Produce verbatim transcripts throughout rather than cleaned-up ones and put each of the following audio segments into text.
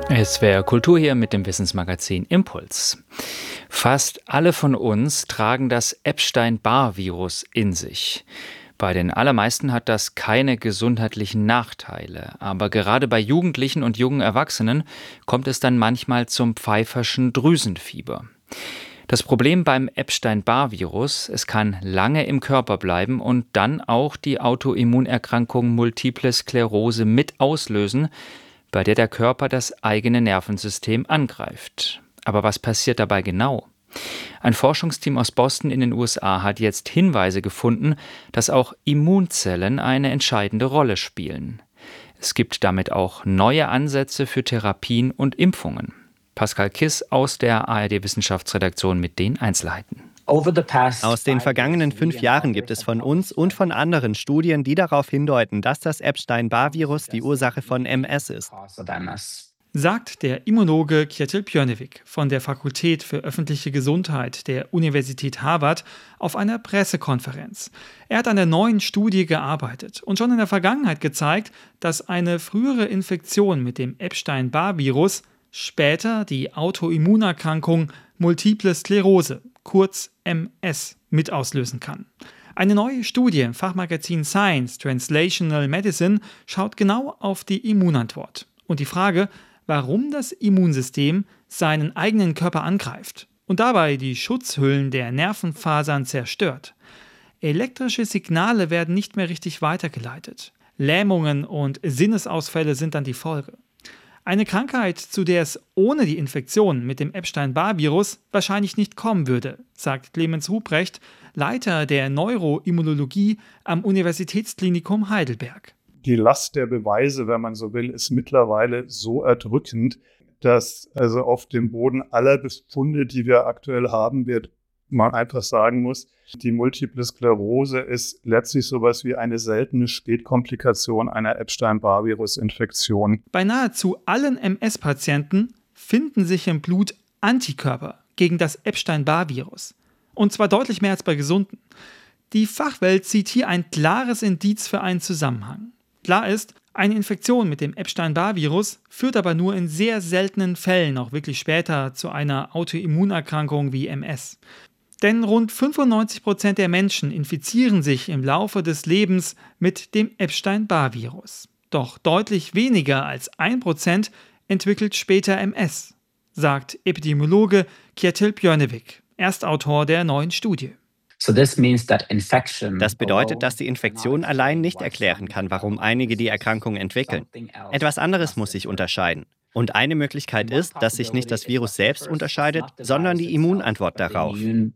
Es wäre Kultur hier mit dem Wissensmagazin Impuls. Fast alle von uns tragen das Epstein-Barr-Virus in sich. Bei den allermeisten hat das keine gesundheitlichen Nachteile. Aber gerade bei Jugendlichen und jungen Erwachsenen kommt es dann manchmal zum pfeiferschen Drüsenfieber. Das Problem beim Epstein-Barr-Virus: Es kann lange im Körper bleiben und dann auch die Autoimmunerkrankung Multiple Sklerose mit auslösen, bei der der Körper das eigene Nervensystem angreift. Aber was passiert dabei genau? Ein Forschungsteam aus Boston in den U S A hat jetzt Hinweise gefunden, dass auch Immunzellen eine entscheidende Rolle spielen. Es gibt damit auch neue Ansätze für Therapien und Impfungen. Pascal Kiss aus der A R D-Wissenschaftsredaktion mit den Einzelheiten. Aus den vergangenen fünf Jahren gibt es von uns und von anderen Studien, die darauf hindeuten, dass das Epstein-Barr-Virus die Ursache von M S ist. Sagt der Immunologe Kjetil Bjørnevik von der Fakultät für öffentliche Gesundheit der Universität Harvard auf einer Pressekonferenz. Er hat an der neuen Studie gearbeitet und schon in der Vergangenheit gezeigt, dass eine frühere Infektion mit dem Epstein-Barr-Virus später die Autoimmunerkrankung Multiple Sklerose, kurz M S, mit auslösen kann. Eine neue Studie im Fachmagazin Science Translational Medicine schaut genau auf die Immunantwort und die Frage, warum das Immunsystem seinen eigenen Körper angreift und dabei die Schutzhüllen der Nervenfasern zerstört. Elektrische Signale werden nicht mehr richtig weitergeleitet. Lähmungen und Sinnesausfälle sind dann die Folge. Eine Krankheit, zu der es ohne die Infektion mit dem Epstein-Barr-Virus wahrscheinlich nicht kommen würde, sagt Clemens Ruprecht, Leiter der Neuroimmunologie am Universitätsklinikum Heidelberg. Die Last der Beweise, wenn man so will, ist mittlerweile so erdrückend, dass also auf dem Boden aller Befunde, die wir aktuell haben, wird man einfach sagen muss, die Multiple Sklerose ist letztlich sowas wie eine seltene Spätkomplikation einer Epstein-Barr-Virus-Infektion. Bei nahezu allen M S-Patienten finden sich im Blut Antikörper gegen das Epstein-Barr-Virus. Und zwar deutlich mehr als bei Gesunden. Die Fachwelt sieht hier ein klares Indiz für einen Zusammenhang. Klar ist, eine Infektion mit dem Epstein-Barr-Virus führt aber nur in sehr seltenen Fällen auch wirklich später zu einer Autoimmunerkrankung wie M S. Denn rund fünfundneunzig Prozent der Menschen infizieren sich im Laufe des Lebens mit dem Epstein-Barr-Virus. Doch deutlich weniger als ein Prozent entwickelt später M S, sagt Epidemiologe Kjetil Bjørnevik, Erstautor der neuen Studie. Das bedeutet, dass die Infektion allein nicht erklären kann, warum einige die Erkrankung entwickeln. Etwas anderes muss sich unterscheiden. Und eine Möglichkeit ist, dass sich nicht das Virus selbst unterscheidet, sondern die Immunantwort darauf.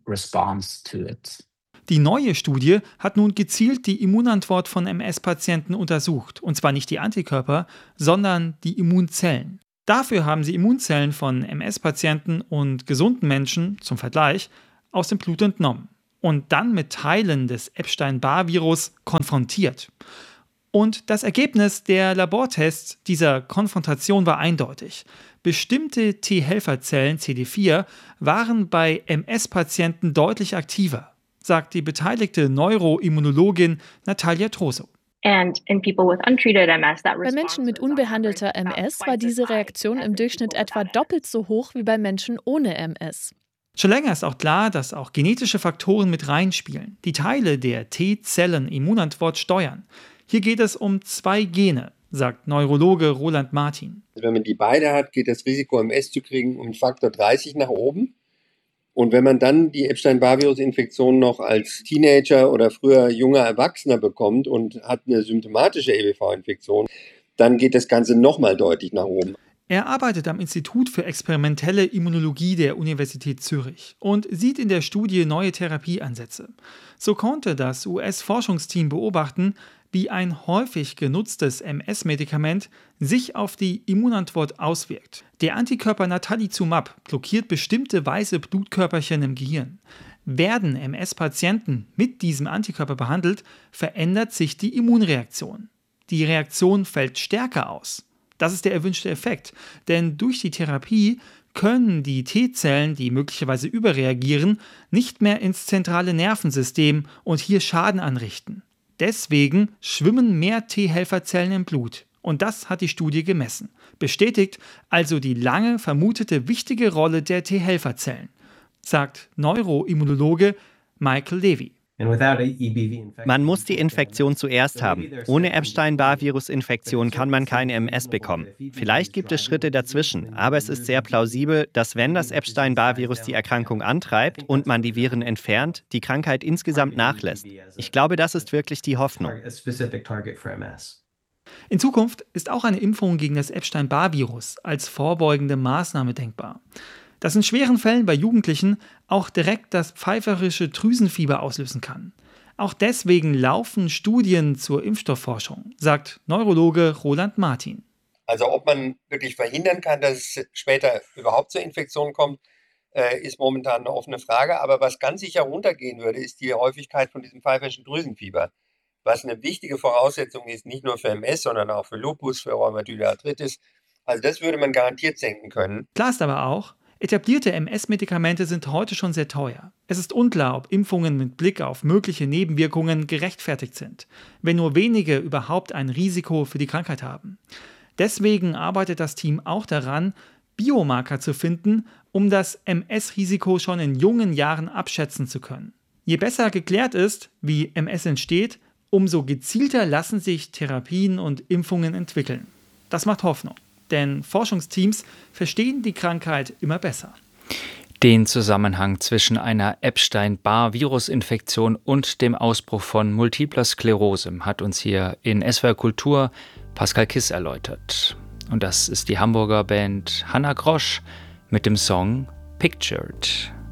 Die neue Studie hat nun gezielt die Immunantwort von M S-Patienten untersucht. Und zwar nicht die Antikörper, sondern die Immunzellen. Dafür haben sie Immunzellen von M S-Patienten und gesunden Menschen, zum Vergleich, aus dem Blut entnommen und dann mit Teilen des Epstein-Barr-Virus konfrontiert. Und das Ergebnis der Labortests dieser Konfrontation war eindeutig. Bestimmte T-Helferzellen, C D vier, waren bei M S-Patienten deutlich aktiver, sagt die beteiligte Neuroimmunologin Natalia Troso. Bei Menschen mit unbehandelter M S war diese Reaktion im Durchschnitt etwa doppelt so hoch wie bei Menschen ohne M S. Schon länger ist auch klar, dass auch genetische Faktoren mit reinspielen, die Teile der T-Zellen-Immunantwort steuern. Hier geht es um zwei Gene, sagt Neurologe Roland Martin. Wenn man die beide hat, geht das Risiko, M S zu kriegen, um Faktor dreißig nach oben. Und wenn man dann die Epstein-Barr-Virus-Infektion noch als Teenager oder früher junger Erwachsener bekommt und hat eine symptomatische E B V-Infektion, dann geht das Ganze nochmal deutlich nach oben. Er arbeitet am Institut für experimentelle Immunologie der Universität Zürich und sieht in der Studie neue Therapieansätze. So konnte das U S-Forschungsteam beobachten, wie ein häufig genutztes M S-Medikament sich auf die Immunantwort auswirkt. Der Antikörper Natalizumab blockiert bestimmte weiße Blutkörperchen im Gehirn. Werden M S-Patienten mit diesem Antikörper behandelt, verändert sich die Immunreaktion. Die Reaktion fällt stärker aus. Das ist der erwünschte Effekt, denn durch die Therapie können die T-Zellen, die möglicherweise überreagieren, nicht mehr ins zentrale Nervensystem und hier Schaden anrichten. Deswegen schwimmen mehr T-Helferzellen im Blut Und das hat die Studie gemessen. Bestätigt also die lange vermutete wichtige Rolle der T-Helferzellen, sagt Neuroimmunologe Michael Levy. Man muss die Infektion zuerst haben. Ohne Epstein-Barr-Virus-Infektion kann man keine M S bekommen. Vielleicht gibt es Schritte dazwischen, aber es ist sehr plausibel, dass wenn das Epstein-Barr-Virus die Erkrankung antreibt und man die Viren entfernt, die Krankheit insgesamt nachlässt. Ich glaube, das ist wirklich die Hoffnung. In Zukunft ist auch eine Impfung gegen das Epstein-Barr-Virus als vorbeugende Maßnahme denkbar. Das in schweren Fällen bei Jugendlichen auch direkt das pfeiferische Drüsenfieber auslösen kann. Auch deswegen laufen Studien zur Impfstoffforschung, sagt Neurologe Roland Martin. Also ob man wirklich verhindern kann, dass es später überhaupt zur Infektion kommt, ist momentan eine offene Frage. Aber was ganz sicher runtergehen würde, ist die Häufigkeit von diesem pfeiferischen Drüsenfieber. Was eine wichtige Voraussetzung ist, nicht nur für M S, sondern auch für Lupus, für Rheumatoide Arthritis. Also das würde man garantiert senken können. Klar ist aber auch, etablierte M S-Medikamente sind heute schon sehr teuer. Es ist unklar, ob Impfungen mit Blick auf mögliche Nebenwirkungen gerechtfertigt sind, wenn nur wenige überhaupt ein Risiko für die Krankheit haben. Deswegen arbeitet das Team auch daran, Biomarker zu finden, um das M S-Risiko schon in jungen Jahren abschätzen zu können. Je besser geklärt ist, wie M S entsteht, umso gezielter lassen sich Therapien und Impfungen entwickeln. Das macht Hoffnung. Denn Forschungsteams verstehen die Krankheit immer besser. Den Zusammenhang zwischen einer Epstein-Barr-Virusinfektion und dem Ausbruch von Multipler Sklerose hat uns hier in S W R Kultur Pascal Kiss erläutert. Und das ist die Hamburger Band Hanna Grosch mit dem Song Pictured.